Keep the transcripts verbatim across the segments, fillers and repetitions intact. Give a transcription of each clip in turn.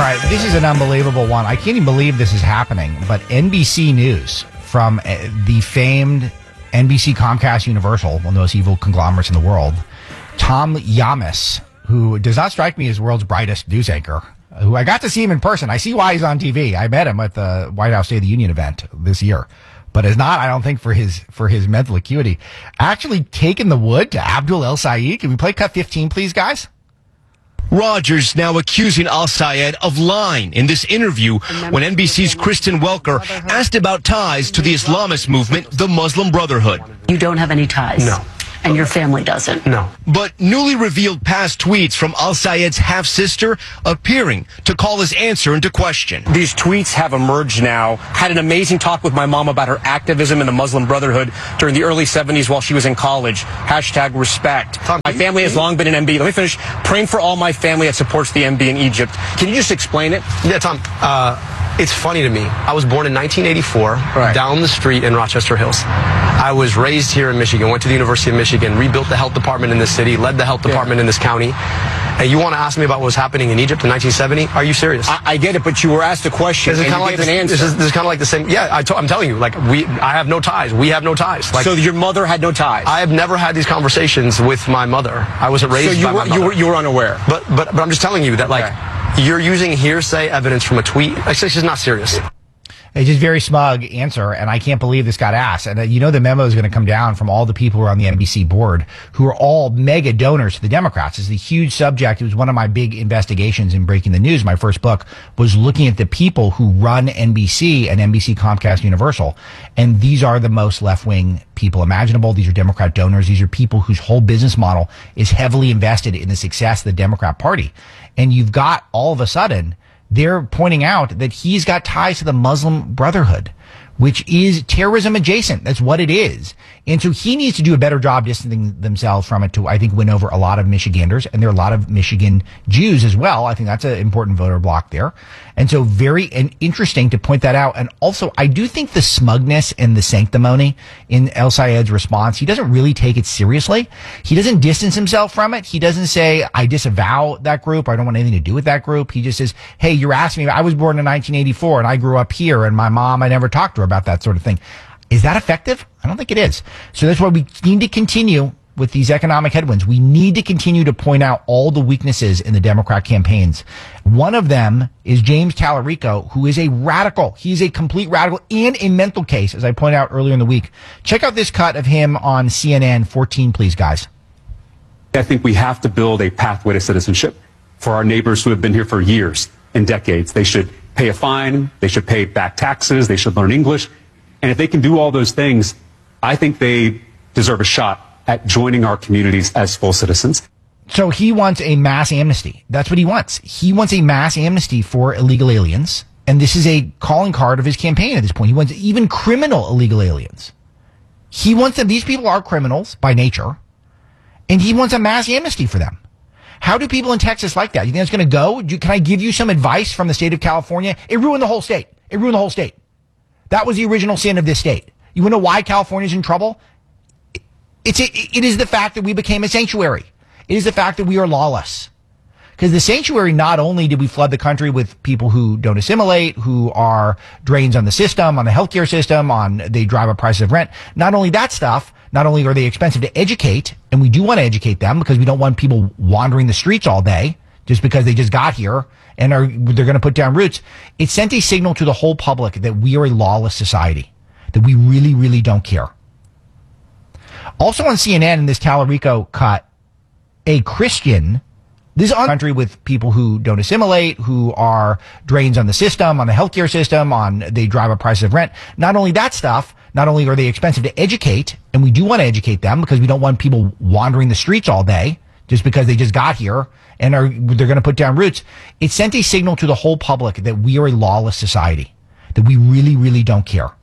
right, this is an unbelievable one. I can't even believe this is happening, but N B C News from uh, the famed N B C Comcast Universal, one of the most evil conglomerates in the world, Tom Yamas, who does not strike me as the world's brightest news anchor, who I got to see him in person. I see why he's on T V. I met him at the White House State of the Union event this year, but is not, I don't think, for his for his mental acuity, actually taken the wood to Abdul El-Sayed. Can we play cut fifteen, please, guys? Rogers now accusing Al-Sayed of lying in this interview when N B C's Kristen Welker asked about ties to the Islamist movement, the Muslim Brotherhood. You don't have any ties? No. And your family doesn't? No. But newly revealed past tweets from Al-Sayed's half-sister appearing to call his answer into question. These tweets have emerged now. Had an amazing talk with my mom about her activism in the Muslim Brotherhood during the early seventies while she was in college. Hashtag respect. Tom, my family has long been an M B. Let me finish. Praying for all my family that supports the M B in Egypt. Can you just explain it? Yeah, Tom. Uh, it's funny to me. I was born in nineteen eighty-four, right, down the street in Rochester Hills. I was raised here in Michigan, went to the University of Michigan, rebuilt the health department in this city, led the health department yeah. in this county. And you want to ask me about what was happening in Egypt in nineteen seventy? Are you serious? I, I get it, but you were asked a question and you like gave this, an answer. This is, this is kind of like the same. Yeah, I t- I'm telling you, like, we, I have no ties. We have no ties. Like, so your mother had no ties? I have never had these conversations with my mother. I wasn't raised so you by were, my mother. You were, you were unaware? But, but, but I'm just telling you that, like, okay. you're using hearsay evidence from a tweet. Actually, it's just not serious. It's just very smug answer, and I can't believe this got asked. And uh, you know the memo is going to come down from all the people who are on the N B C board, who are all mega donors to the Democrats. It's a huge subject. It was one of my big investigations in Breaking the News. My first book was looking at the people who run N B C and N B C Comcast Universal. And these are the most left-wing people imaginable. These are Democrat donors. These are people whose whole business model is heavily invested in the success of the Democrat Party. And you've got, all of a sudden, they're pointing out that he's got ties to the Muslim Brotherhood, which is terrorism adjacent. That's what it is. And so he needs to do a better job distancing themselves from it to, I think, win over a lot of Michiganders. And there are a lot of Michigan Jews as well. I think that's an important voter block there. And so very and interesting to point that out. And also, I do think the smugness and the sanctimony in El-Sayed's response, he doesn't really take it seriously. He doesn't distance himself from it. He doesn't say, I disavow that group. I don't want anything to do with that group. He just says, hey, you're asking me, I was born in nineteen eighty-four and I grew up here and my mom, I never talked to her about that sort of thing. Is that effective? I don't think it is. So that's why we need to continue with these economic headwinds. We need to continue to point out all the weaknesses in the Democrat campaigns. One of them is James Tallarico, who is a radical. He's a complete radical and a mental case, as I pointed out earlier in the week. Check out this cut of him on C N N. fourteen, please, guys. I think we have to build a pathway to citizenship for our neighbors who have been here for years and decades. They should pay a fine. They should pay back taxes. They should learn English. And if they can do all those things, I think they deserve a shot at joining our communities as full citizens. So he wants a mass amnesty. That's what he wants. He wants a mass amnesty for illegal aliens. And this is a calling card of his campaign at this point. He wants even criminal illegal aliens. He wants them. These people are criminals by nature. And he wants a mass amnesty for them. How do people in Texas like that? You think that's going to go? Do, can I give you some advice from the state of California? It ruined the whole state. It ruined the whole state. That was the original sin of this state. You want to know why California's in trouble? It's a, it is the fact that we became a sanctuary. It is the fact that we are lawless. Because the sanctuary, not only did we flood the country with people who don't assimilate, who are drains on the system, on the healthcare system, on they drive up prices of rent. Not only that stuff, not only are they expensive to educate, and we do want to educate them because we don't want people wandering the streets all day just because they just got here and are they're going to put down roots. It sent a signal to the whole public that we are a lawless society, that we really, really don't care. Also on C N N in this Tallarico cut, a Christian, this is on country with people who don't assimilate, who are drains on the system, on the healthcare system, on they drive up prices of rent. Not only that stuff, not only are they expensive to educate, and we do want to educate them because we don't want people wandering the streets all day just because they just got here and are they're going to put down roots. It sent a signal to the whole public that we are a lawless society, that we really, really don't care.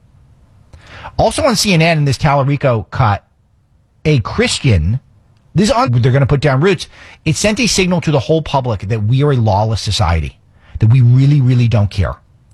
Also on C N N in this Tallarico cut, a Christian, this is on, they're going to put down roots. It sent a signal to the whole public that we are a lawless society, that we really, really don't care.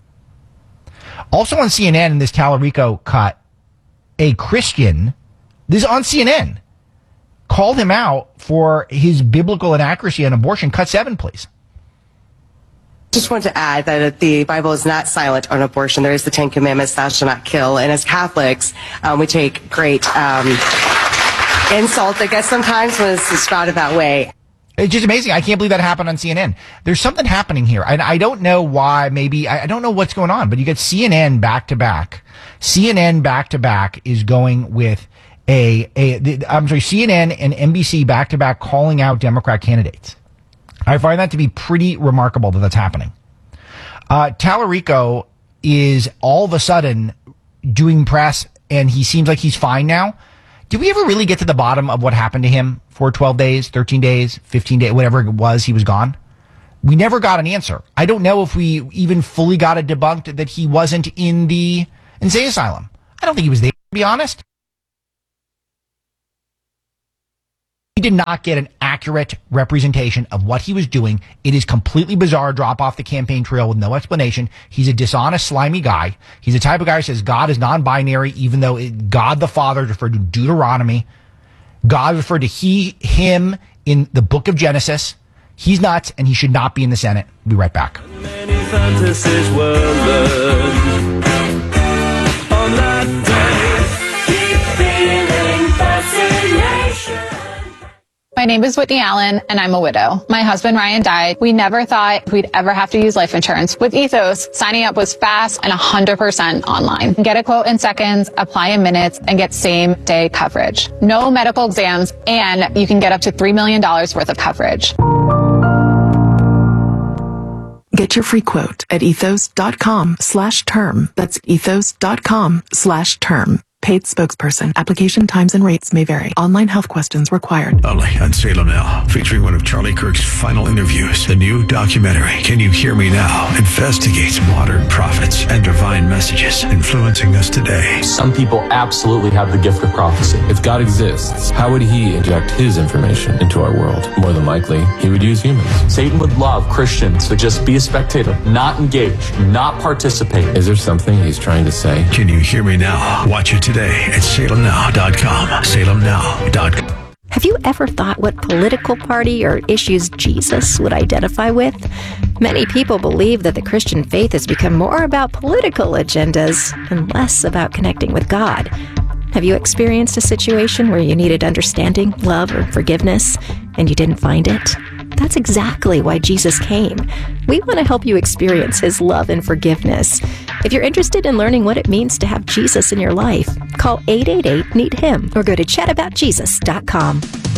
Also on C N N in this Tallarico cut, a Christian, this is on C N N, called him out for his biblical inaccuracy on abortion. Cut seven, please. Just want to add that the Bible is not silent on abortion. There is the Ten Commandments, thou shalt not kill. And as Catholics, um, we take great um, insult, I guess, sometimes when it's spouted that way. It's just amazing. I can't believe that happened on C N N. There's something happening here. I, I don't know why. Maybe I, I don't know what's going on, but you get C N N back to back. C N N back to back is going with a, a the, I'm sorry, C N N and N B C back to back calling out Democrat candidates. I find that to be pretty remarkable that that's happening. Uh, Tallarico is all of a sudden doing press, and he seems like he's fine now. Did we ever really get to the bottom of what happened to him for twelve days, thirteen days, fifteen days, whatever it was, he was gone? We never got an answer. I don't know if we even fully got it debunked that he wasn't in the insane asylum. I don't think he was there, to be honest. He did not get an accurate representation of what he was doing. It is completely bizarre, drop off the campaign trail with no explanation. He's a dishonest, slimy guy. He's the type of guy who says God is non-binary, even though it, God the Father referred to Deuteronomy. God referred to he, him in the book of Genesis. He's nuts, and he should not be in the Senate. We'll be right back. Many fantasies were learned on that day. Keep feeling fascination. My name is Whitney Allen, and I'm a widow. My husband, Ryan, died. We never thought we'd ever have to use life insurance. With Ethos, signing up was fast and one hundred percent online. Get a quote in seconds, apply in minutes, and get same-day coverage. No medical exams, and you can get up to three million dollars worth of coverage. Get your free quote at ethos.com slash term. That's ethos.com slash term. Paid spokesperson. Application times and rates may vary. Online health questions required. Only on Salem Now, featuring one of Charlie Kirk's final interviews. The new documentary, Can You Hear Me Now?, investigates modern prophets and divine messages influencing us today. Some people absolutely have the gift of prophecy. If God exists, how would he inject his information into our world? More than likely, he would use humans. Satan would love Christians to just be a spectator, not engage, not participate. Is there something he's trying to say? Can You Hear Me Now? Watch it today at salem now dot com. salem now dot com. Have you ever thought what political party or issues Jesus would identify with? Many people believe that the Christian faith has become more about political agendas and less about connecting with God. Have you experienced a situation where you needed understanding, love, or forgiveness, and you didn't find it? That's exactly why Jesus came. We want to help you experience his love and forgiveness. If you're interested in learning what it means to have Jesus in your life, call eight eight eight, need him or go to chat about jesus dot com.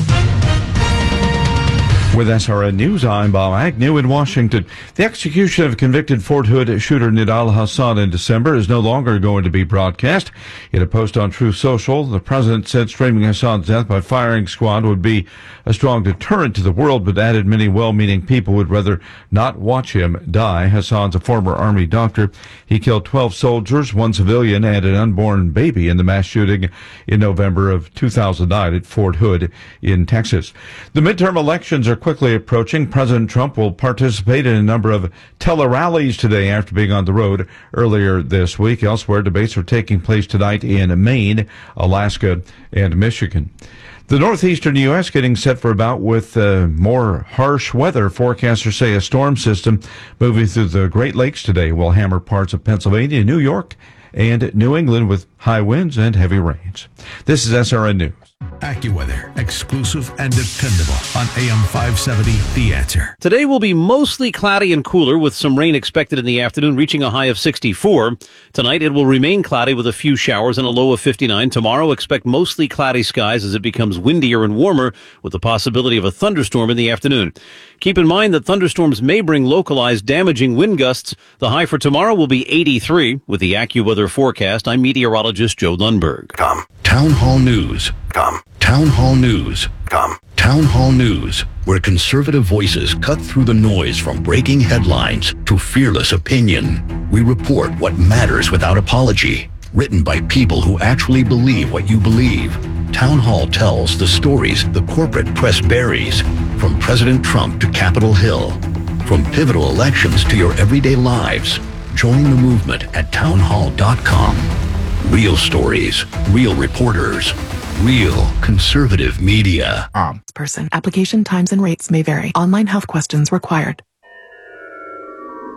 With S R N News, I'm Bob Agnew in Washington. The execution of convicted Fort Hood shooter Nidal Hasan in December is no longer going to be broadcast. In a post on Truth Social, the president said streaming Hasan's death by firing squad would be a strong deterrent to the world, but added many well-meaning people would rather not watch him die. Hasan's a former Army doctor. He killed twelve soldiers, one civilian, and an unborn baby in the mass shooting in November of two thousand nine at Fort Hood in Texas. The midterm elections are quickly approaching. President Trump will participate in a number of tele-rallies today after being on the road earlier this week. Elsewhere, debates are taking place tonight in Maine, Alaska, and Michigan. The northeastern U S getting set for a bout with uh, more harsh weather. Forecasters say a storm system moving through the Great Lakes today will hammer parts of Pennsylvania, New York, and New England with high winds and heavy rains. This is S R N News. AccuWeather, exclusive and dependable on A M five seventy, The Answer. Today will be mostly cloudy and cooler with some rain expected in the afternoon, reaching a high of sixty-four. Tonight it will remain cloudy with a few showers and a low of fifty-nine. Tomorrow expect mostly cloudy skies as it becomes windier and warmer with the possibility of a thunderstorm in the afternoon. Keep in mind that thunderstorms may bring localized damaging wind gusts. The high for tomorrow will be eighty-three. With the AccuWeather forecast, I'm meteorologist Joe Lundberg. Com. Town Hall News. Com. Town Hall News. Com. Town Hall News, where conservative voices cut through the noise from breaking headlines to fearless opinion. We report what matters without apology. Written by people who actually believe what you believe. Town Hall tells the stories the corporate press buries, from President Trump to Capitol Hill, from pivotal elections to your everyday lives. Join the movement at town hall dot com. Real stories, real reporters, real conservative media. Um. Person. Application times and rates may vary. Online health questions required.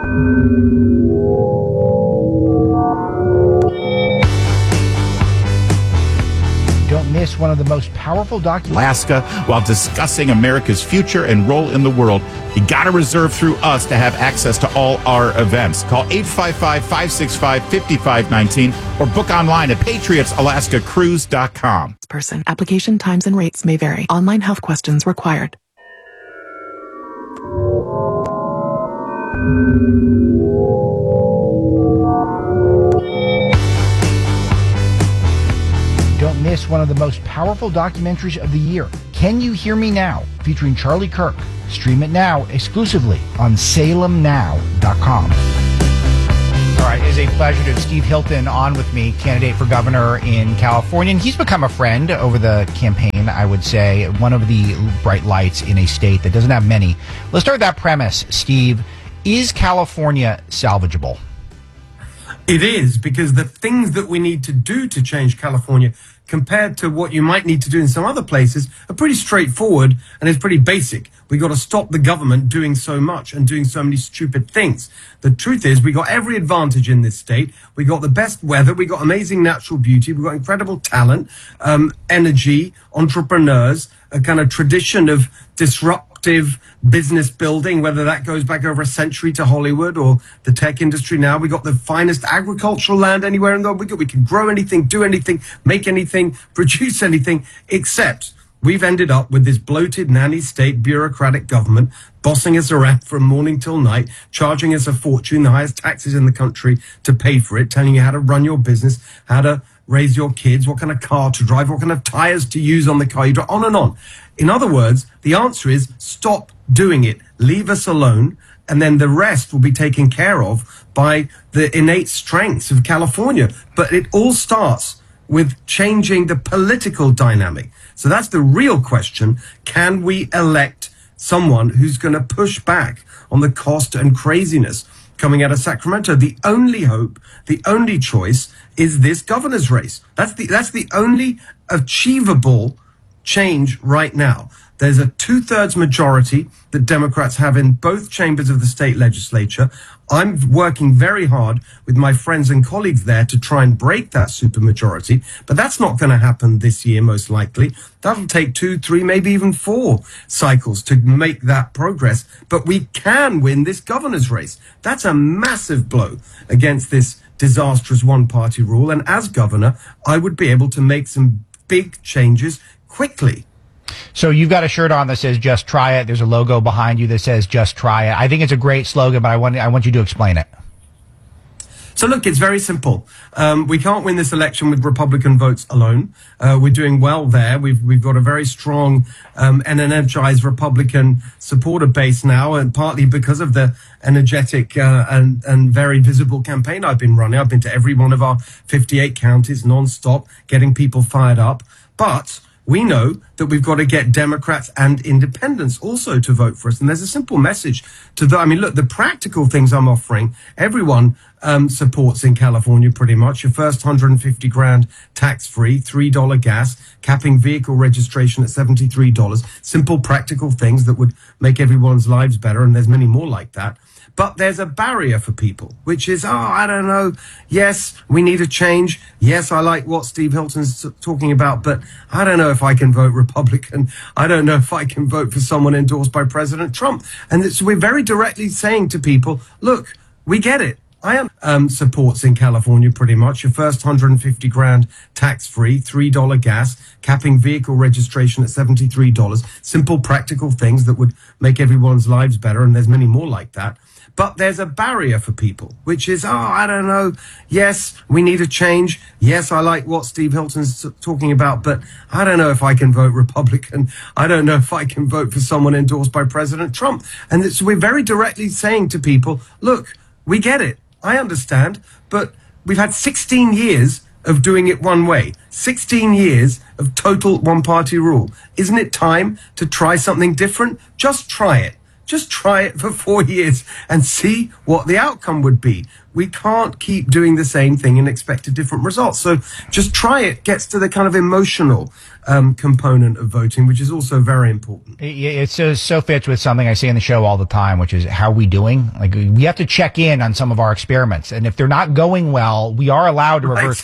Don't miss one of the most powerful documents. Alaska, while discussing America's future and role in the world. You got to reserve through us to have access to all our events. Call eight five five, five six five, five five one nine or book online at patriots alaska cruise dot com. Person. Application times and rates may vary. Online health questions required. Don't miss one of the most powerful documentaries of the year. Can You Hear Me Now? Featuring Charlie Kirk. Stream it now exclusively on salem now dot com. All right, it is a pleasure to have Steve Hilton on with me, candidate for governor in California. And he's become a friend over the campaign, I would say, one of the bright lights in a state that doesn't have many. Let's start with that premise, Steve. Is California salvageable? It is, because the things that we need to do to change California compared to what you might need to do in some other places are pretty straightforward and it's pretty basic. We got to stop the government doing so much and doing so many stupid things. The truth is, we got every advantage in this state. We got the best weather. We got amazing natural beauty. We got incredible talent, um, energy, entrepreneurs, a kind of tradition of disruptive business building, whether that goes back over a century to Hollywood or the tech industry now. We got the finest agricultural land anywhere in the world. We, got, we can grow anything, do anything, make anything, produce anything, except we've ended up with this bloated nanny state bureaucratic government bossing us around from morning till night, charging us a fortune, the highest taxes in the country to pay for it, telling you how to run your business, how to raise your kids, what kind of car to drive, what kind of tires to use on the car you drive, on and on. In other words, the answer is stop doing it. Leave us alone, and then the rest will be taken care of by the innate strengths of California. But it all starts with changing the political dynamic. So that's the real question. Can we elect someone who's going to push back on the cost and craziness coming out of Sacramento? The only hope, the only choice is this governor's race. That's the, that's the only achievable change right now. There's a two-thirds majority that Democrats have in both chambers of the state legislature. I'm working very hard with my friends and colleagues there to try and break that supermajority, but that's not going to happen this year, most likely. That'll take two, three, maybe even four cycles to make that progress. But we can win this governor's race. That's a massive blow against this disastrous one-party rule. And as governor, I would be able to make some big changes quickly. So you've got a shirt on that says "Just Try It." There's a logo behind you that says "Just Try It." I think it's a great slogan, but I want I want you to explain it. So look, it's very simple. Um, we can't win this election with Republican votes alone. Uh, we're doing well there. We've we've got a very strong um, and energized Republican supporter base now, and partly because of the energetic uh, and and very visible campaign I've been running. I've been to every one of our fifty-eight counties nonstop, getting people fired up. But we know that we've got to get Democrats and independents also to vote for us. And there's a simple message to the, I mean, look, the practical things I'm offering, everyone um, supports in California pretty much. Your first one hundred fifty grand tax-free, three dollar gas, capping vehicle registration at seventy-three dollars. Simple, practical things that would make everyone's lives better. And there's many more like that. But there's a barrier for people, which is, oh, I don't know. Yes, we need a change. Yes, I like what Steve Hilton's talking about, but I don't know if I can vote Republican. I don't know if I can vote for someone endorsed by President Trump. And so we're very directly saying to people, look, we get it. I am um, supports in California pretty much. Your first one hundred fifty grand tax-free, three dollar gas, capping vehicle registration at seventy-three dollars. Simple, practical things that would make everyone's lives better. And there's many more like that. But there's a barrier for people, which is, oh, I don't know. Yes, we need a change. Yes, I like what Steve Hilton's talking about, but I don't know if I can vote Republican. I don't know if I can vote for someone endorsed by President Trump. And so we're very directly saying to people, look, we get it. I understand, but we've had sixteen years of doing it one way. sixteen years of total one-party rule. Isn't it time to try something different? Just try it. just try it for four years and see what the outcome would be. We can't keep doing the same thing and expect a different result. So just try it. Gets to the kind of emotional um, component of voting, which is also very important. It, it so, so fits with something I say in the show all the time, which is how are we doing? Like we have to check in on some of our experiments. And if they're not going well, we are allowed to reverse